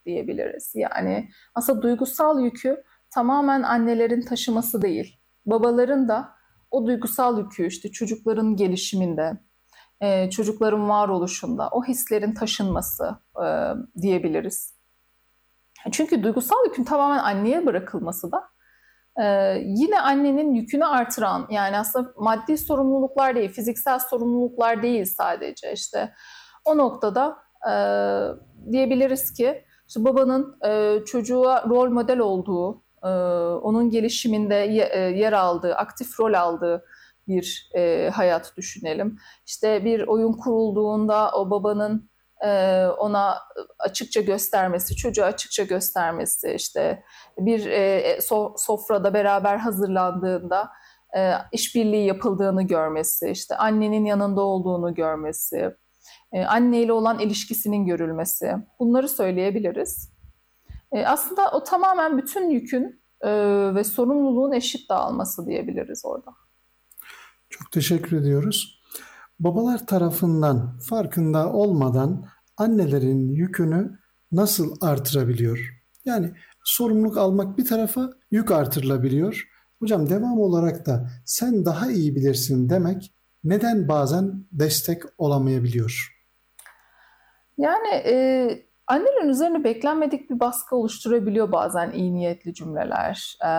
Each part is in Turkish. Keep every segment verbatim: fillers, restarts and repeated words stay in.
diyebiliriz. Yani aslında duygusal yükü tamamen annelerin taşıması değil. Babaların da o duygusal yükü işte çocukların gelişiminde, e, çocukların varoluşunda o hislerin taşınması e, diyebiliriz. Çünkü duygusal yükün tamamen anneye bırakılması da e, yine annenin yükünü artıran, yani aslında maddi sorumluluklar değil, fiziksel sorumluluklar değil sadece, işte o noktada e, diyebiliriz ki işte babanın e, çocuğa rol model olduğu, e, onun gelişiminde ye, e, yer aldığı, aktif rol aldığı bir e, hayat düşünelim. İşte bir oyun kurulduğunda o babanın e, ona açıkça göstermesi, çocuğa açıkça göstermesi, işte bir e, so- sofrada beraber hazırlandığında e, işbirliği yapıldığını görmesi, işte annenin yanında olduğunu görmesi, e, anneyle olan ilişkisinin görülmesi, bunları söyleyebiliriz. E, aslında o tamamen bütün yükün e, ve sorumluluğun eşit dağılması diyebiliriz orada. Çok teşekkür ediyoruz. Babalar tarafından farkında olmadan annelerin yükünü nasıl artırabiliyor? Yani sorumluluk almak bir tarafa, yük artırılabiliyor. Hocam devam olarak da sen daha iyi bilirsin demek neden bazen destek olamayabiliyor? Yani e, annelerin üzerine beklenmedik bir baskı oluşturabiliyor bazen iyi niyetli cümleler. E,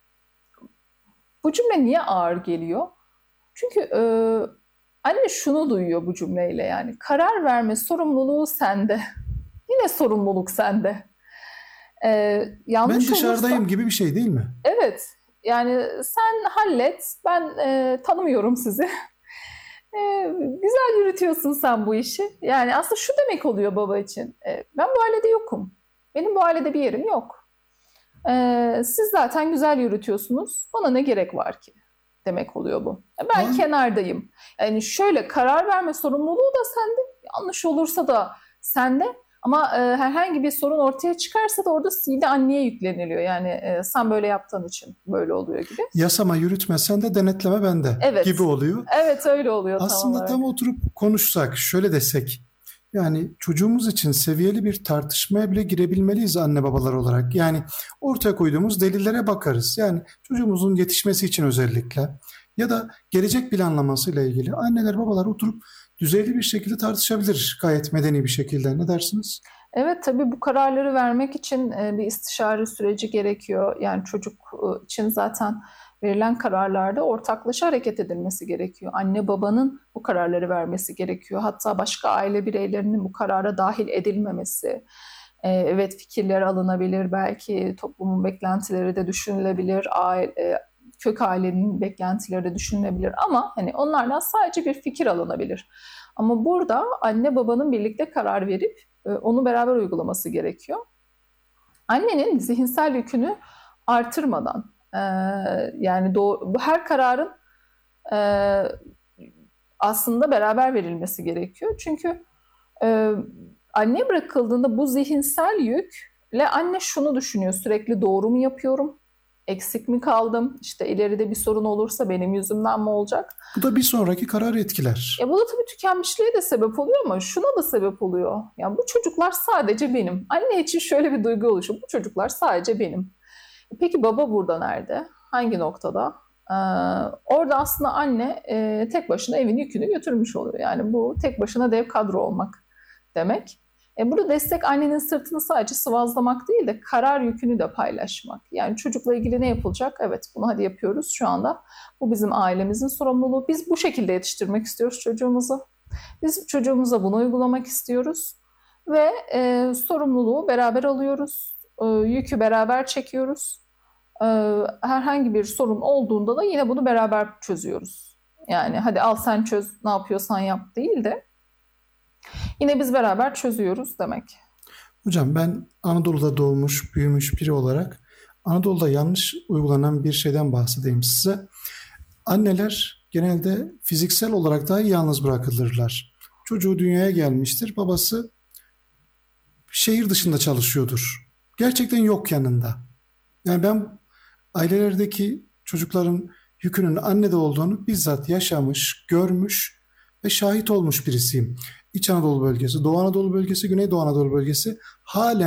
bu cümle niye ağır geliyor? Çünkü e, anne şunu duyuyor bu cümleyle, yani karar verme sorumluluğu sende. Yine sorumluluk sende. E, Ben yanlış olursa, dışarıdayım gibi bir şey değil mi? evet, yani sen hallet, ben e, tanımıyorum sizi. E, güzel yürütüyorsun sen bu işi. Yani aslında şu demek oluyor baba için: e, ben bu ailede yokum. Benim bu ailede bir yerim yok. E, siz zaten güzel yürütüyorsunuz. Bana ne gerek var ki? Demek oluyor bu. E, ben An kenardayım. Yani şöyle, karar verme sorumluluğu da sende. Yanlış olursa da sende. Ama e, herhangi bir sorun ortaya çıkarsa da orada yine anneye yükleniliyor. Yani e, sen böyle yaptığın için böyle oluyor gibi. Yasama yürütmesen de denetleme bende gibi Evet. oluyor. Evet, öyle oluyor tam Aslında olarak. tam oturup konuşsak, şöyle desek, yani çocuğumuz için seviyeli bir tartışmaya bile girebilmeliyiz anne babalar olarak. Yani ortaya koyduğumuz delillere bakarız. Yani çocuğumuzun yetişmesi için özellikle ya da gelecek planlamasıyla ilgili anneler babalar oturup düzeyli bir şekilde tartışabilir, gayet medeni bir şekilde. Ne dersiniz? Evet, tabii bu kararları vermek için e, bir istişare süreci gerekiyor. Yani çocuk e, için zaten verilen kararlarda ortaklaşa hareket edilmesi gerekiyor. Anne babanın bu kararları vermesi gerekiyor. Hatta başka aile bireylerinin bu karara dahil edilmemesi. E, Evet, fikirler alınabilir, belki toplumun beklentileri de düşünülebilir, aile, kök ailenin beklentileri de düşünülebilir, ama hani onlardan sadece bir fikir alınabilir. Ama burada anne babanın birlikte karar verip e, onu beraber uygulaması gerekiyor. Annenin zihinsel yükünü artırmadan, e, yani doğru, bu her kararın e, aslında beraber verilmesi gerekiyor. Çünkü e, anneye bırakıldığında bu zihinsel yükle anne şunu düşünüyor: sürekli doğru mu yapıyorum? Eksik mi kaldım? İşte ileride bir sorun olursa benim yüzümden mi olacak? Bu da bir sonraki kararı etkiler. E bu da tabii tükenmişliğe de sebep oluyor, ama şuna da sebep oluyor: yani bu çocuklar sadece benim. Anne için şöyle bir duygu oluşuyor: bu çocuklar sadece benim. E peki baba burada nerede? Hangi noktada? Ee, orada aslında anne e, tek başına evin yükünü götürmüş oluyor. Yani bu tek başına dev kadro olmak demek. E, burada destek annenin sırtını sadece sıvazlamak değil de karar yükünü de paylaşmak. Yani çocukla ilgili ne yapılacak? Evet, bunu hadi yapıyoruz şu anda. Bu bizim ailemizin sorumluluğu. Biz bu şekilde yetiştirmek istiyoruz çocuğumuzu. Biz çocuğumuza bunu uygulamak istiyoruz. Ve e, sorumluluğu beraber alıyoruz. E, yükü beraber çekiyoruz. E, herhangi bir sorun olduğunda da yine bunu beraber çözüyoruz. Yani hadi al sen çöz, ne yapıyorsan yap değil de yine biz beraber çözüyoruz demek. Hocam ben Anadolu'da doğmuş, büyümüş biri olarak Anadolu'da yanlış uygulanan bir şeyden bahsedeyim size. Anneler genelde fiziksel olarak daha yalnız bırakılırlar. Çocuğu dünyaya gelmiştir, babası şehir dışında çalışıyordur. Gerçekten yok yanında. Yani ben ailelerdeki çocukların yükünün annede olduğunu bizzat yaşamış, görmüş ve şahit olmuş birisiyim. İç Anadolu bölgesi, Doğu Anadolu bölgesi, Güneydoğu Anadolu bölgesi halen